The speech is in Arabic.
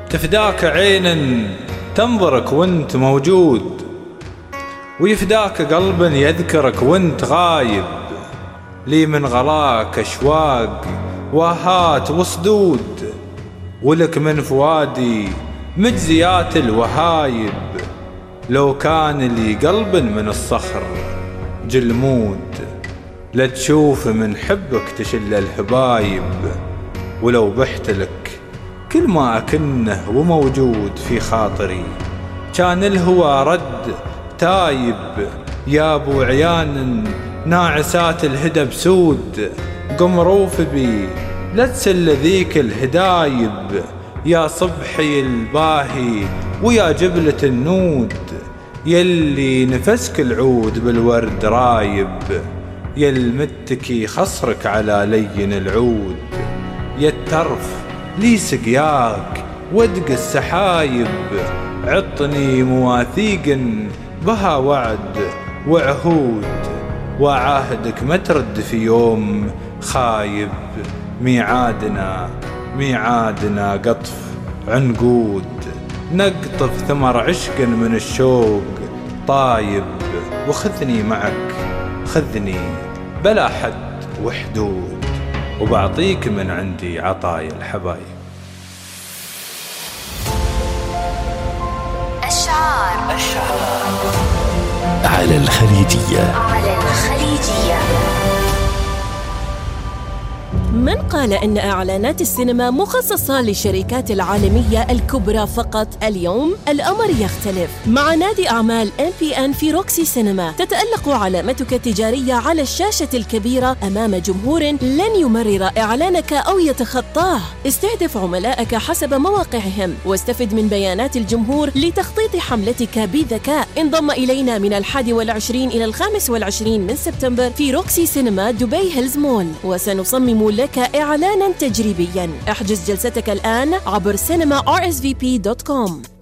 تفداك عين تنظرك وانت موجود، ويفداك قلب يذكرك وانت غايب. لي من غلاك أشواق واهات وصدود، ولك من فؤادي مجزيات الوهايب. لو كان لي قلب من الصخر جلمود، لا تشوف من حبك تشل الحبايب. ولو بحت لك كل ما أكنه وموجود في خاطري، كان الهوى رد تايب. يا ابو عيان ناعسات الهدى بسود، قم روف بي لا تسل ذيك الهدايب. يا صبحي الباهي ويا جبلة النود، يلي نفسك العود بالورد رايب. يا المتكي خصرك على لين العود، يا الترف لي سقياك ودق السحايب. عطني مواثيق بها وعد وعهود، وعاهدك ما ترد في يوم خايب. ميعادنا قطف عنقود، نقطف ثمر عشق من الشوق طايب. وخذني معك خذني بلا حد وحدود، وبعطيك من عندي عطايا الحبايب. أشعار على الخليجية. من قال إن إعلانات السينما مخصصة للشركات العالمية الكبرى فقط؟ اليوم الأمر يختلف. مع نادي أعمال MPN في روكسي سينما تتألق علامتك التجارية على الشاشة الكبيرة أمام جمهور لن يمرر إعلانك أو يتخطاه. استهدف عملائك حسب مواقعهم، واستفد من بيانات الجمهور لتخطيط حملتك بذكاء. انضم إلينا من 21 إلى 25 من سبتمبر في روكسي سينما دبي هيلز مول، وسنصمم لك إعلانا تجريبيا. احجز جلستك الآن عبر cinema rsvp.com.